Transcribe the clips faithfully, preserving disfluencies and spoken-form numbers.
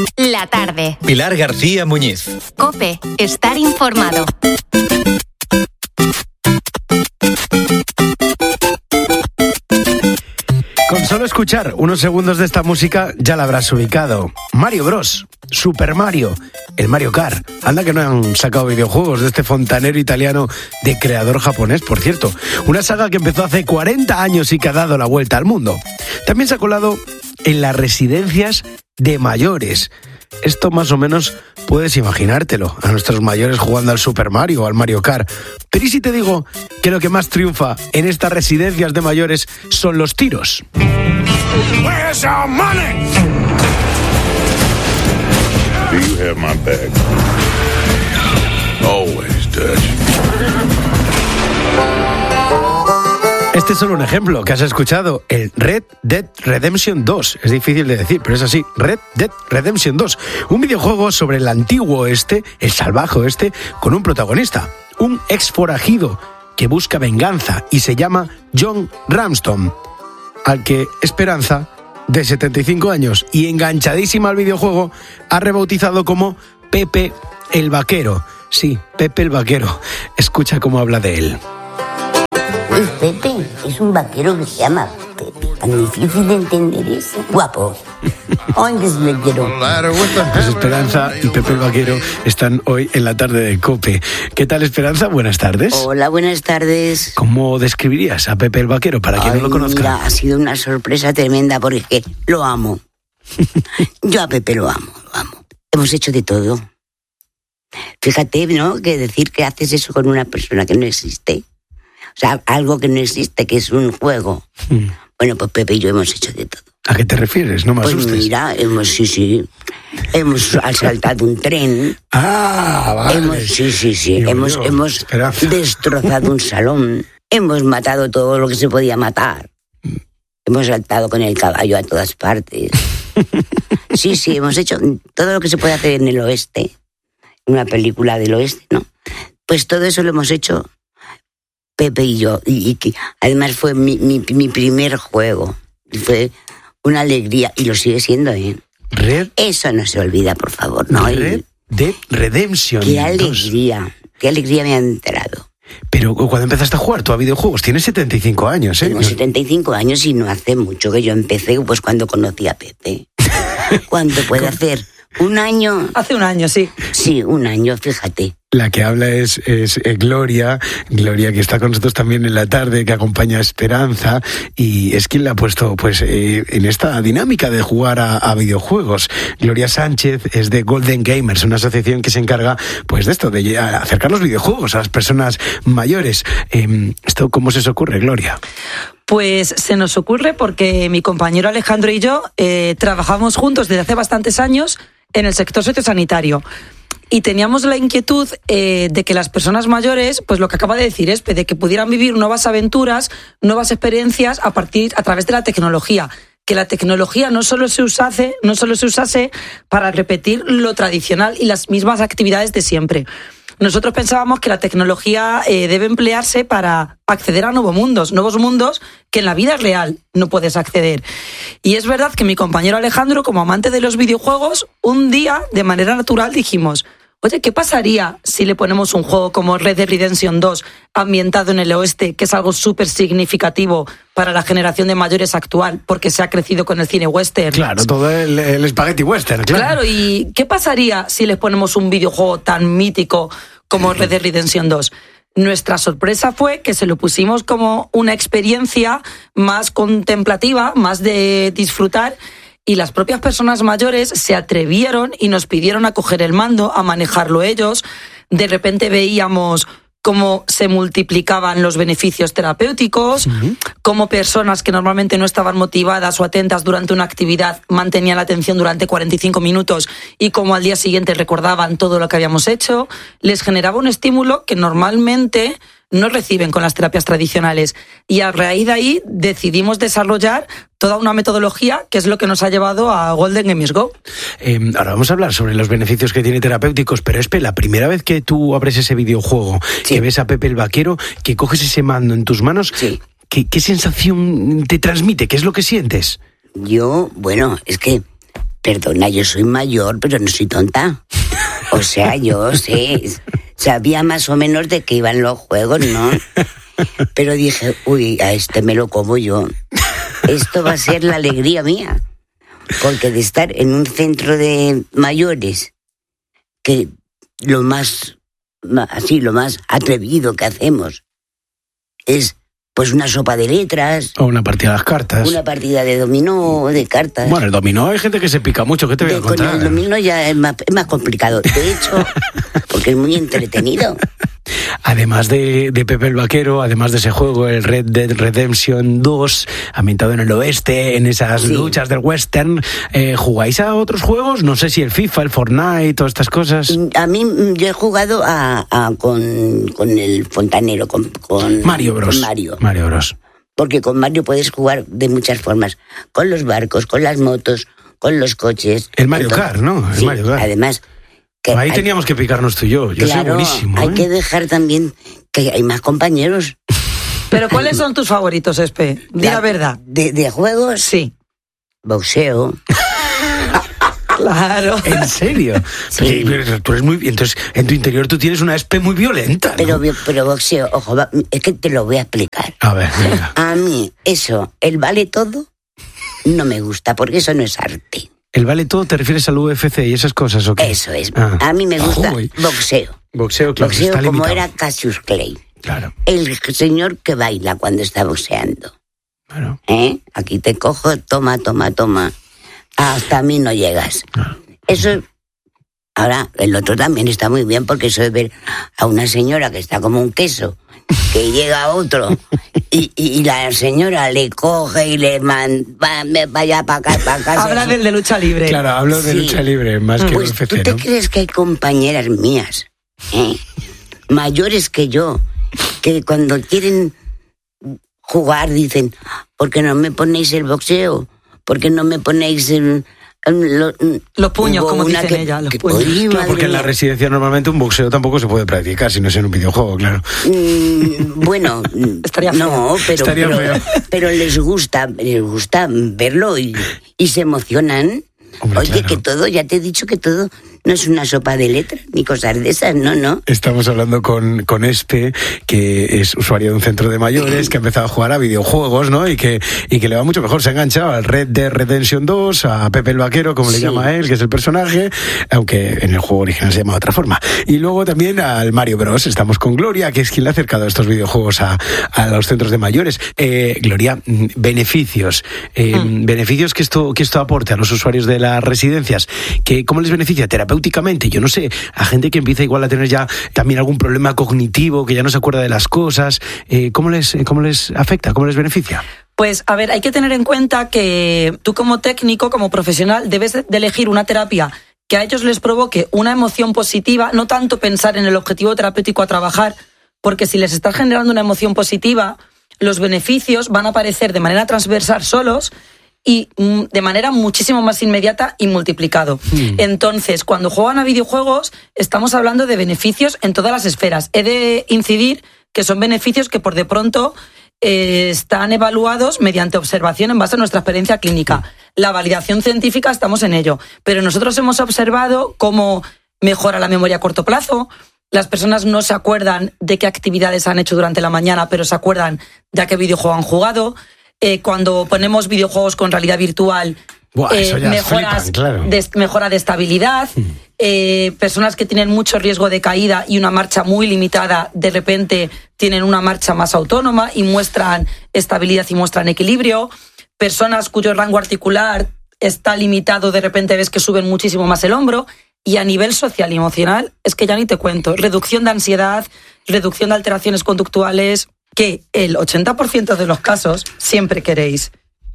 La tarde. Pilar García Muñiz. COPE. Estar informado. Con solo escuchar unos segundos de esta música ya la habrás ubicado. Mario Bros, Super Mario, el Mario Kart. Anda que no han sacado videojuegos de este fontanero italiano de creador japonés, por cierto. Una saga que empezó hace cuarenta años y que ha dado la vuelta al mundo. También se ha colado en las residencias de mayores. Esto más o menos puedes imaginártelo, a nuestros mayores jugando al Super Mario o al Mario Kart. Pero ¿y si te digo que lo que más triunfa en estas residencias de mayores son los tiros? Where's our money? Do you have my back? Always, Dutch. Este es solo un ejemplo que has escuchado, el Red Dead Redemption dos. Es difícil de decir, pero es así, Red Dead Redemption dos. Un videojuego sobre el antiguo oeste, el salvaje oeste, con un protagonista, un ex forajido que busca venganza y se llama John Ramston, al que Esperanza, de setenta y cinco años y enganchadísima al videojuego, ha rebautizado como Pepe el Vaquero. Sí, Pepe el Vaquero. Escucha cómo habla de él. Es Pepe, es un vaquero que se llama Pepe. Tan difícil de entender eso. Guapo. Ay, que se le quiero. Pues Esperanza y Pepe el Vaquero están hoy en la tarde de COPE. ¿Qué tal, Esperanza? Buenas tardes. Hola, buenas tardes. ¿Cómo describirías a Pepe el Vaquero para quien Ay, no lo conozca? Mira, ha sido una sorpresa tremenda porque lo amo. Yo a Pepe lo amo, lo amo. Hemos hecho de todo. Fíjate, ¿no? Que decir que haces eso con una persona que no existe. O sea, algo que no existe, que es un juego. Mm. Bueno, pues Pepe y yo hemos hecho de todo. ¿A qué te refieres? No me pues asustes. Mira, hemos, sí, sí, hemos asaltado un tren. Ah, vale. Hemos, sí, sí, sí. Digo, hemos yo, hemos Esperanza. destrozado un salón. Hemos matado todo lo que se podía matar. Mm. Hemos saltado con el caballo a todas partes. Sí, sí, hemos hecho todo lo que se puede hacer en el oeste. Una película del oeste, ¿no? Pues todo eso lo hemos hecho Pepe y yo, y, y que además fue mi, mi, mi primer juego. Fue una alegría, y lo sigue siendo, ¿eh? Red. Eso no se olvida, por favor, ¿no? Red Dead Redemption. Qué alegría, dos. Qué alegría me ha enterado. Pero cuando empezaste a jugar tú a videojuegos, tienes setenta y cinco años, ¿eh? Tengo setenta y cinco años y no hace mucho que yo empecé, pues cuando conocí a Pepe. ¿Cuánto puede hacer? ¿Un año? Hace un año, sí. Sí, un año, fíjate. La que habla es, es eh, Gloria, Gloria que está con nosotros también en la tarde, que acompaña a Esperanza, y es quien la ha puesto pues eh, en esta dinámica de jugar a, a videojuegos. Gloria Sánchez es de Golden Gamers, una asociación que se encarga pues de esto, de acercar los videojuegos a las personas mayores. Eh, ¿Esto cómo se os ocurre, Gloria? Pues se nos ocurre porque mi compañero Alejandro y yo eh, trabajamos juntos desde hace bastantes años en el sector sociosanitario. Y teníamos la inquietud eh, de que las personas mayores, pues lo que acaba de decir Espe, de que pudieran vivir nuevas aventuras, nuevas experiencias a partir, a través de la tecnología. Que la tecnología no solo se usase, no solo se usase para repetir lo tradicional y las mismas actividades de siempre. Nosotros pensábamos que la tecnología eh, debe emplearse para acceder a nuevos mundos, nuevos mundos que en la vida real no puedes acceder. Y es verdad que mi compañero Alejandro, como amante de los videojuegos, un día, de manera natural, dijimos: oye, ¿qué pasaría si le ponemos un juego como Red Dead Redemption dos ambientado en el oeste, que es algo súper significativo para la generación de mayores actual, porque se ha crecido con el cine western? Claro, todo el, el spaghetti western, claro. Claro, ¿y qué pasaría si les ponemos un videojuego tan mítico como Red Dead Redemption dos? Nuestra sorpresa fue que se lo pusimos como una experiencia más contemplativa, más de disfrutar, y las propias personas mayores se atrevieron y nos pidieron a coger el mando, a manejarlo ellos. De repente veíamos cómo se multiplicaban los beneficios terapéuticos, uh-huh. cómo personas que normalmente no estaban motivadas o atentas durante una actividad mantenían la atención durante cuarenta y cinco minutos y cómo al día siguiente recordaban todo lo que habíamos hecho. Les generaba un estímulo que normalmente no reciben con las terapias tradicionales. Y a raíz de ahí decidimos desarrollar toda una metodología que es lo que nos ha llevado a Golden Gamers Go. Eh, ahora vamos a hablar sobre los beneficios que tiene terapéuticos, pero Espe, la primera vez que tú abres ese videojuego, sí. que ves a Pepe el Vaquero, que coges ese mando en tus manos, sí. ¿qué, qué sensación te transmite? ¿Qué es lo que sientes? Yo, bueno, es que Perdona, yo soy mayor, pero no soy tonta. O sea, yo sé, sabía más o menos de qué iban los juegos, ¿no? Pero dije, uy, a este me lo como yo. Esto va a ser la alegría mía. Porque de estar en un centro de mayores, que lo más, así, lo más atrevido que hacemos es pues una sopa de letras. O una partida de las cartas. Una partida de dominó, de cartas. Bueno, el dominó hay gente que se pica mucho, ¿qué te voy a de, contar? Con el dominó ya es más, es más complicado. De hecho, porque es muy entretenido. Además de, de Pepe el Vaquero, además de ese juego, el Red Dead Redemption dos, ambientado en el oeste, en esas sí. luchas del western, eh, ¿jugáis a otros juegos? No sé si el FIFA, el Fortnite, todas estas cosas. A mí, yo he jugado a, a, con, con el fontanero, con, con Mario Bros. Con Mario. Mario Bros. Porque con Mario puedes jugar de muchas formas. Con los barcos, con las motos, con los coches. El Mario Kart, ¿no? El sí, Mario Kart. Además... Ahí hay, teníamos que picarnos tú y yo. Yo claro, soy buenísimo. Hay ¿eh? que dejar también que hay más compañeros. ¿Pero cuáles son tus favoritos, Espe? Di la, la verdad. De, ¿De juegos? Sí. Boxeo. Claro. ¿En serio? Sí. Pero tú eres muy... Entonces, en tu interior tú tienes una Espe muy violenta, ¿no? Pero, pero boxeo, ojo, es que te lo voy a explicar. A ver, venga. A mí, eso, el vale todo, no me gusta, porque eso no es arte. ¿El vale todo te refieres al U F C y esas cosas o qué? Eso es. Ah. A mí me gusta Uy. boxeo. Boxeo, claro, boxeo está como limitado. era Cassius Clay. Claro. El señor que baila cuando está boxeando. Claro. ¿Eh? Aquí te cojo, toma, toma, toma. Hasta a mí no llegas. Claro. Eso... Ahora, el otro también está muy bien, porque eso de ver a una señora que está como un queso, que llega a otro, y, y, y la señora le coge y le manda, vaya para acá, para acá. Habla del de lucha libre. Claro, hablo de Sí. lucha libre, más que Pues U F C, tú te ¿no? crees que hay compañeras mías, ¿eh? mayores que yo, que cuando quieren jugar dicen, ¿por qué no me ponéis el boxeo? ¿Por qué no me ponéis el... Lo, los puños, como dicen que, ella, los que, puños. oye, Claro, porque en la mía. residencia normalmente un boxeo tampoco se puede practicar si no es en un videojuego, claro. Mm, bueno, Estaría no, pero, Estaría pero, feo. pero les gusta, les gusta verlo y, y se emocionan. Hombre, Oye, claro. que todo, ya te he dicho que todo no es una sopa de letras ni cosas de esas, no, no. Estamos hablando con, con Espe, que es usuario de un centro de mayores, que ha empezado a jugar a videojuegos, ¿no? Y que, y que le va mucho mejor. Se ha enganchado al Red Dead Redemption dos, a Pepe el Vaquero, como le Sí. llama a él, que es el personaje, aunque en el juego original se llama de otra forma. Y luego también al Mario Bros. Estamos con Gloria, que es quien le ha acercado estos videojuegos a, a los centros de mayores. Eh, Gloria, mm, beneficios. Eh, mm. Beneficios que esto, que esto aporte a los usuarios de las residencias. Que, ¿cómo les beneficia? Terapéuticamente, yo no sé, a gente que empieza igual a tener ya también algún problema cognitivo, que ya no se acuerda de las cosas, eh, ¿cómo les, cómo les afecta? ¿Cómo les beneficia? Pues, a ver, hay que tener en cuenta que tú como técnico, como profesional, debes de elegir una terapia que a ellos les provoque una emoción positiva, no tanto pensar en el objetivo terapéutico a trabajar, porque si les estás generando una emoción positiva, los beneficios van a aparecer de manera transversal solos y de manera muchísimo más inmediata y multiplicado. Mm. Entonces, cuando juegan a videojuegos, estamos hablando de beneficios en todas las esferas. He de incidir que son beneficios que por de pronto eh, están evaluados mediante observación en base a nuestra experiencia clínica. La validación científica estamos en ello, pero nosotros hemos observado cómo mejora la memoria a corto plazo. Las personas no se acuerdan de qué actividades han hecho durante la mañana, pero se acuerdan de a qué videojuego han jugado. Eh, cuando ponemos videojuegos con realidad virtual, Buah, eh, mejoras flipan, claro. de, mejora de estabilidad, mm. eh, personas que tienen mucho riesgo de caída y una marcha muy limitada, de repente tienen una marcha más autónoma y muestran estabilidad y muestran equilibrio, personas cuyo rango articular está limitado, de repente ves que suben muchísimo más el hombro, y a nivel social y emocional, es que ya ni te cuento, reducción de ansiedad, reducción de alteraciones conductuales, que el ochenta por ciento de los casos siempre queréis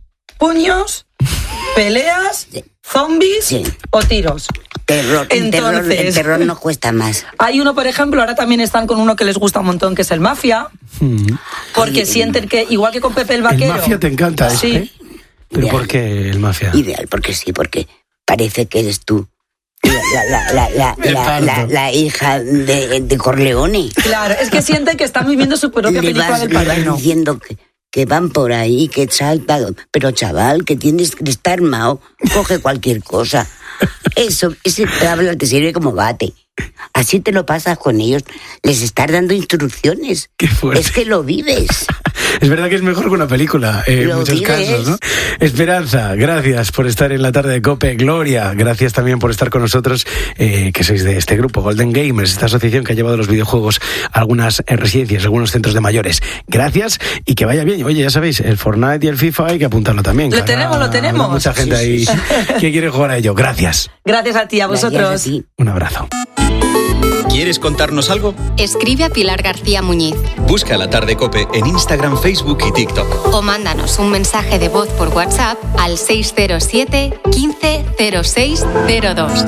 puños, peleas, sí. zombies sí. o tiros. Terror, Entonces, terror, el terror nos cuesta más. Hay uno, por ejemplo, ahora también están con uno que les gusta un montón, que es el Mafia, mm. porque Ay, sienten que, igual que con Pepe el Vaquero... El Mafia te encanta, sí. ¿eh? ¿Pero ideal. Por qué el Mafia? Ideal, porque sí, porque parece que eres tú. La, la, la, la, la, la, la hija de, de Corleone. Claro, es que siente que están viviendo su propia le película vas, del padrino. padrino. Diciendo que que van por ahí, que saltan. Pero chaval, que tienes que estar armado, coge cualquier cosa. Eso, ese tabla te sirve como bate. Así te lo pasas con ellos, les estás dando instrucciones. Qué fuerte. Es que lo vives. Es verdad que es mejor que una película, eh, en muchos vives. casos, ¿no? Esperanza, gracias por estar en la tarde de COPE. Gloria, gracias también por estar con nosotros, eh, que sois de este grupo, Golden Gamers, esta asociación que ha llevado los videojuegos a algunas eh, residencias, a algunos centros de mayores. Gracias y que vaya bien. Oye, ya sabéis, el Fortnite y el FIFA hay que apuntarlo también. Lo tenemos, lo tenemos. Hay mucha gente ahí que quiere jugar a ello. Gracias. Gracias a ti, a vosotros. Gracias a ti. Un abrazo. ¿Quieres contarnos algo? Escribe a Pilar García Muñiz Busca La Tarde COPE en Instagram, Facebook y TikTok. o mándanos un mensaje de voz por WhatsApp al seis cero siete, quince, cero seis cero dos.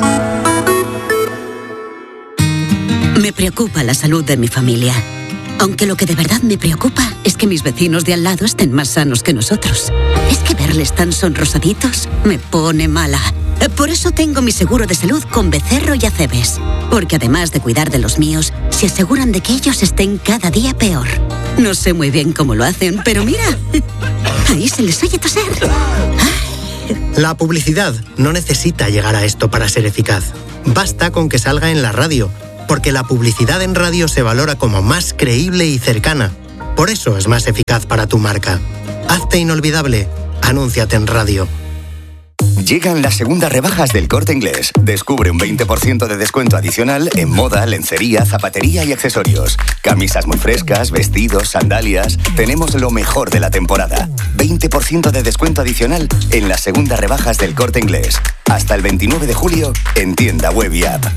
Me preocupa la salud de mi familia. Aunque lo que de verdad me preocupa es que mis vecinos de al lado estén más sanos que nosotros. Es que verles tan sonrosaditos me pone mala. Por eso tengo mi seguro de salud con Becerro y Acebes. Porque además de cuidar de los míos, se aseguran de que ellos estén cada día peor. No sé muy bien cómo lo hacen, pero mira, ahí se les oye toser. La publicidad no necesita llegar a esto para ser eficaz. Basta con que salga en la radio, porque la publicidad en radio se valora como más creíble y cercana. Por eso es más eficaz para tu marca. Hazte inolvidable. Anúnciate en radio. Llegan las segundas rebajas del Corte Inglés. Descubre un veinte por ciento de descuento adicional en moda, lencería, zapatería y accesorios. Camisas muy frescas, vestidos, sandalias. Tenemos lo mejor de la temporada. veinte por ciento de descuento adicional en las segundas rebajas del Corte Inglés. Hasta el veintinueve de julio en tienda web y app.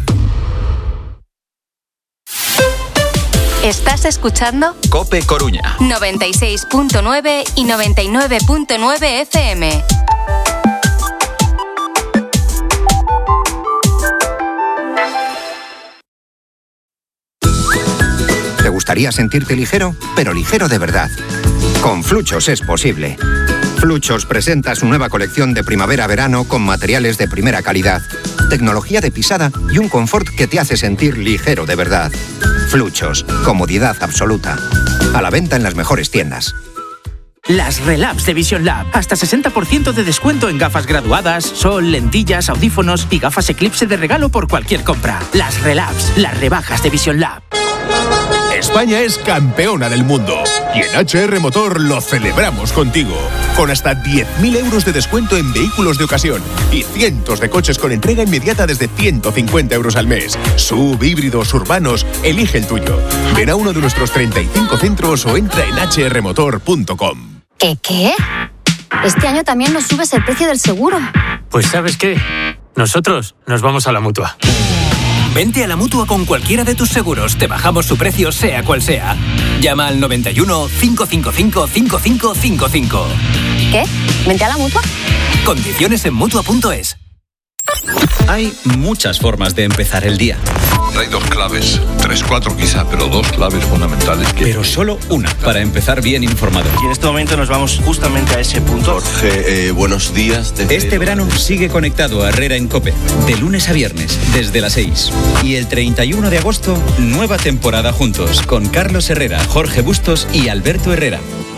¿Estás escuchando? COPE Coruña. noventa y seis punto nueve y noventa y nueve punto nueve F M. ¿Te gustaría sentirte ligero? Pero ligero de verdad. Con Fluchos es posible. Fluchos presenta su nueva colección de primavera-verano con materiales de primera calidad, tecnología de pisada y un confort que te hace sentir ligero de verdad. Fluchos, comodidad absoluta. A la venta en las mejores tiendas. Las Relabs de Vision Lab. Hasta sesenta por ciento de descuento en gafas graduadas, sol, lentillas, audífonos y gafas Eclipse de regalo por cualquier compra. Las Relabs, las rebajas de Vision Lab. España es campeona del mundo y en H R Motor lo celebramos contigo. Con hasta diez mil euros de descuento en vehículos de ocasión y cientos de coches con entrega inmediata desde ciento cincuenta euros al mes. Sub, híbridos, urbanos, elige el tuyo. Ven a uno de nuestros treinta y cinco centros o entra en h r motor punto com. ¿Qué qué? Este año también nos subes el precio del seguro. Pues ¿sabes qué? Nosotros nos vamos a la Mutua. Vente a la Mutua con cualquiera de tus seguros. Te bajamos su precio sea cual sea. Llama al noventa y uno, cinco cinco cinco, cinco cinco cinco cinco. ¿Qué? ¿Vente a la Mutua? Condiciones en Mutua punto es. Hay muchas formas de empezar el día. Hay dos claves, tres, cuatro quizá, pero dos claves fundamentales. Que... Pero solo una para empezar bien informado. Y en este momento nos vamos justamente a ese punto. Jorge, eh, buenos días. Desde... Este verano sigue conectado a Herrera en COPE, de lunes a viernes, desde las seis. Y el treinta y uno de agosto, nueva temporada juntos, con Carlos Herrera, Jorge Bustos y Alberto Herrera.